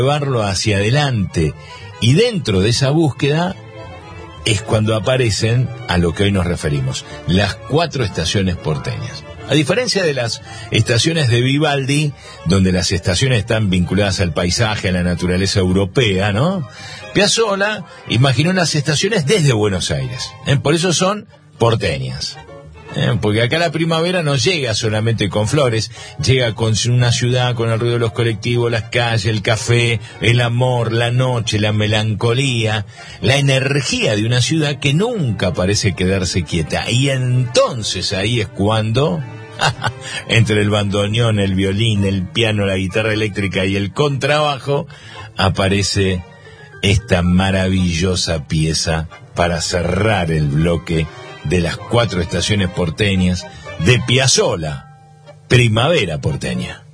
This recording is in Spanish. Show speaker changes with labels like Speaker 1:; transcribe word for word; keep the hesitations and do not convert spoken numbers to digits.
Speaker 1: llevarlo hacia adelante. Y dentro de esa búsqueda es cuando aparecen a lo que hoy nos referimos, las cuatro estaciones porteñas. A diferencia de las estaciones de Vivaldi, donde las estaciones están vinculadas al paisaje, a la naturaleza europea, ¿no? Piazzolla imaginó las estaciones desde Buenos Aires, ¿eh? Por eso son porteñas. Eh, porque acá la primavera no llega solamente con flores, llega con una ciudad, con el ruido de los colectivos, las calles, el café, el amor, la noche, la melancolía, la energía de una ciudad que nunca parece quedarse quieta. Y entonces ahí es cuando, entre el bandoneón, el violín, el piano, la guitarra eléctrica y el contrabajo, aparece esta maravillosa pieza para cerrar el bloque de las cuatro estaciones porteñas de Piazzolla, Primavera porteña.